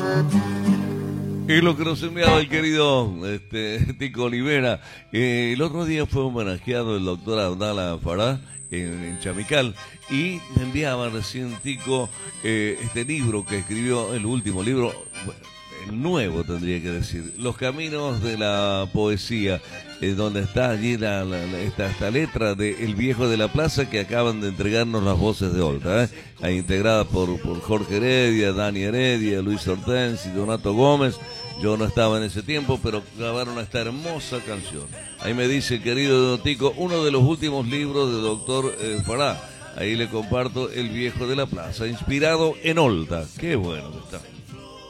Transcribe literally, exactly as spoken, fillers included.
Es lo que nos enviaba el querido este, Tico Olivera. Eh, el otro día fue homenajeado el doctor Abdala Farah en, en Chamical y me enviaba recién Tico eh, este libro que escribió, el último libro, el nuevo tendría que decir, Los Caminos de la Poesía, eh, donde está allí la, la, la, esta, esta letra de El Viejo de la Plaza que acaban de entregarnos las voces de Olta, ¿eh? Ahí integrada por, por Jorge Heredia, Dani Heredia, Luis Hortensi y Donato Gómez. Yo no estaba en ese tiempo, pero grabaron esta hermosa canción. Ahí me dice el querido Tico, uno de los últimos libros de doctor eh, Farah. Ahí le comparto El Viejo de la Plaza, inspirado en Olta. Qué bueno que está.